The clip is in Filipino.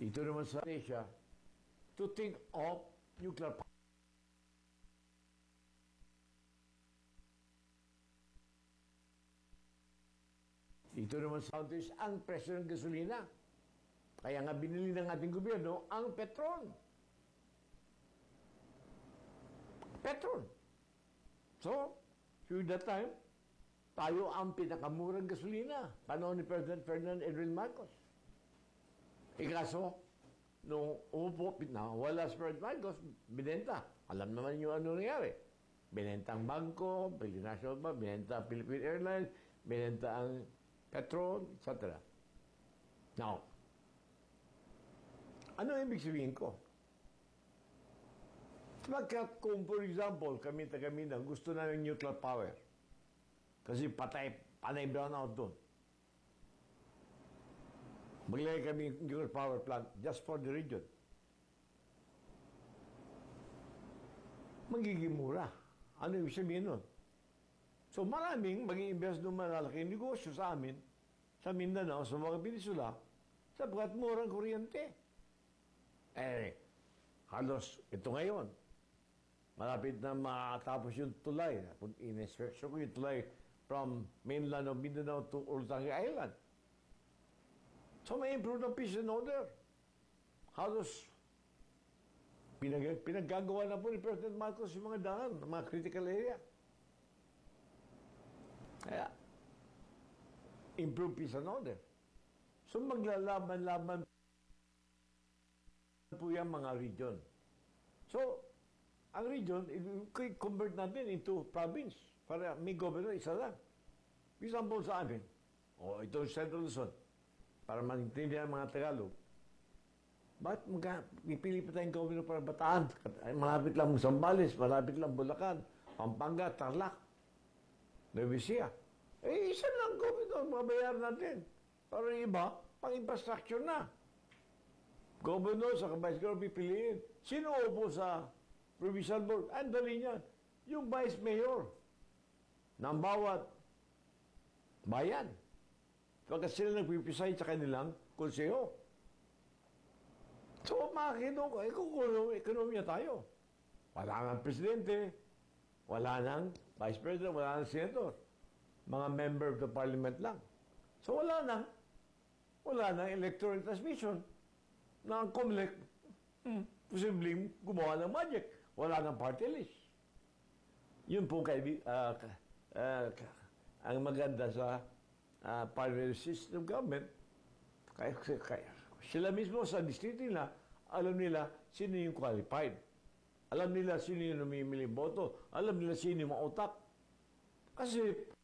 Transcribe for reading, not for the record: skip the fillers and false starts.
Dito naman sa Asia, to think of nuclear power. Dito naman sa countries, ang presyo ng gasolina. Kaya nga binili ng ating gobyerno ang Petron. Petron. So, during that time, tayo ang pinakamurang gasolina. Panahon ni President Ferdinand Edwin Marcos. Ikaso, nung umupo, wala si President Marcos, binenta. Alam naman yung ano nangyari. Binenta ang bangko, National Bank, binenta ang Philippine Airlines, binenta ang Petron, etc. Now, ano ibig sabihin ko? Bakit kung, for example, kami taga-Minang, gusto namin nuclear power, kasi panay brownout doon. Maglagay kami nuclear power plant just for the region. Magiging mura. Ano ibig sabihin nun? So maraming mag-i-invest ng malalaking negosyo sa amin, sa Mindanao, sa mga peninsula, sapagkat murang kuryente. Halos ito ngayon, malapit na matapos yung tulay. In-inspection ko yung tulay from mainland of Mindanao to Orotanga Island. So may improve ng peace and order. Halos pinaggagawa na po ni President Marcos yung mga daan, mga critical area. Kaya, improve peace and order. So maglalaban-laban po yung mga region. So, ang region, i-convert natin into province para may governor, isa lang. For example sa amin, ito yung Central Luzon, para maintindihan ang mga Tagalog. Bakit pipili pa tayong governor para Bataan? Malapit lang Zambales, malapit lang Bulacan, Pampanga, Tarlac, Nueva Ecija. Isa lang governor, mabayar natin. Para yung iba, pang-infrastructure na. Governor sa vice governor pipiliin. Sino upo sa provincial board? Ang dali niyan. Yung vice mayor ng bawat bayan. Pagkat sila nagpipisay sa kanilang konseho. So, makakita ko, ekonomiya tayo. Wala nang presidente, wala nang vice president, wala nang senator. Mga member of the parliament lang. So, wala nang electoral transmission na ang COMELEC, posibleng gumawa ng magic. Wala nang party list. Yun po ang maganda sa party system of government. Kaya sila mismo sa distrito nila, alam nila sino yung qualified. Alam nila sino yung namimili boto. Alam nila sino yung mga utak. Kasi